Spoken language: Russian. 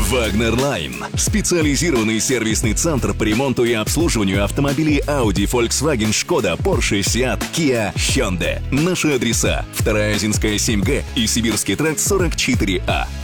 Wagner Line – специализированный сервисный центр по ремонту и обслуживанию автомобилей Audi, Volkswagen, Skoda, Porsche, Seat, Kia, Hyundai. Наши адреса: 2-я Азинская 7Г и Сибирский тракт 44А.